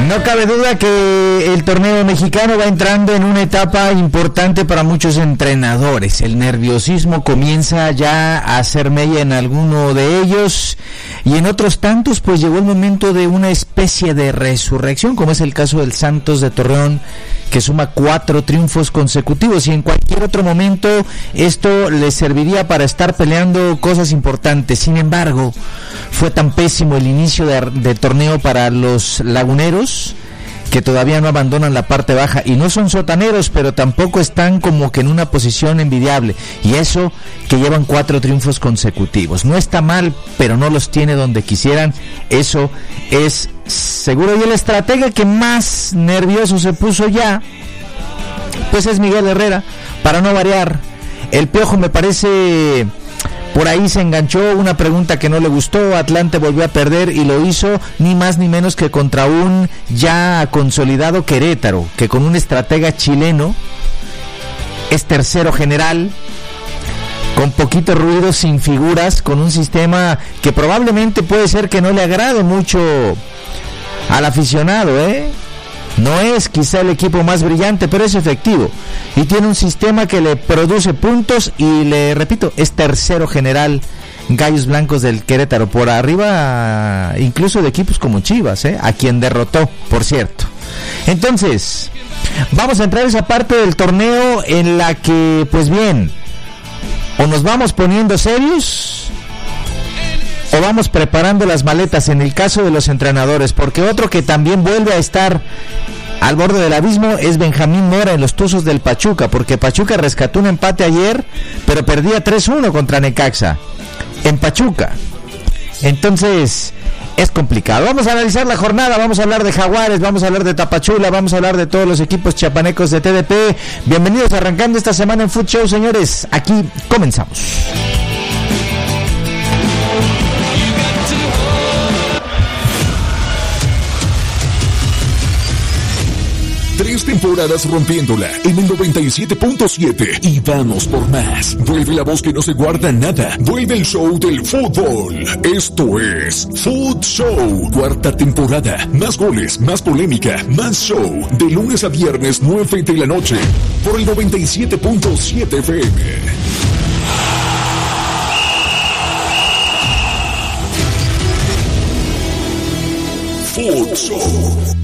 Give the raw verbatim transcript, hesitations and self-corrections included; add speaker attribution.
Speaker 1: No cabe duda que el torneo mexicano va entrando en una etapa importante para muchos entrenadores. El nerviosismo comienza ya a hacer mella en alguno de ellos y en otros tantos pues llegó el momento de una especie de resurrección, como es el caso del Santos de Torreón, que suma cuatro triunfos consecutivos, y en cualquier otro momento esto les serviría para estar peleando cosas importantes. Sin embargo, fue tan pésimo el inicio de, de torneo para los laguneros, que todavía no abandonan la parte baja, y no son sotaneros, pero tampoco están como que en una posición envidiable, y eso que llevan cuatro triunfos consecutivos. No está mal, pero no los tiene donde quisieran, eso es seguro. Y el estratega que más nervioso se puso ya, pues es Miguel Herrera, para no variar. El Piojo me parece... Por ahí se enganchó una pregunta que no le gustó. Atlante volvió a perder y lo hizo ni más ni menos que contra un ya consolidado Querétaro, que con un estratega chileno es tercero general, con poquito ruido, sin figuras, con un sistema que probablemente puede ser que no le agrade mucho al aficionado, ¿eh? No es quizá el equipo más brillante, pero es efectivo y tiene un sistema que le produce puntos, y le repito, es tercero general Gallos Blancos del Querétaro, por arriba incluso de equipos como Chivas, ¿eh? A quien derrotó, por cierto. Entonces, vamos a entrar a esa parte del torneo en la que, pues bien, o nos vamos poniendo serios o vamos preparando las maletas en el caso de los entrenadores, porque otro que también vuelve a estar al borde del abismo es Benjamín Mora en los Tuzos del Pachuca, porque Pachuca rescató un empate ayer, pero perdía tres uno contra Necaxa en Pachuca. Entonces es complicado. Vamos a analizar la jornada, vamos a hablar de Jaguares, vamos a hablar de Tapachula, vamos a hablar de todos los equipos chiapanecos de T D P. Bienvenidos arrancando esta semana en Food Show, señores. Aquí comenzamos.
Speaker 2: Tres temporadas rompiéndola en el noventa y siete punto siete y vamos por más. Vuelve la voz que no se guarda nada. Vuelve el show del fútbol. Esto es Food Show, cuarta temporada. Más goles, más polémica, más show. De lunes a viernes, nueve de la noche, por el noventa y siete punto siete F M. Food Show.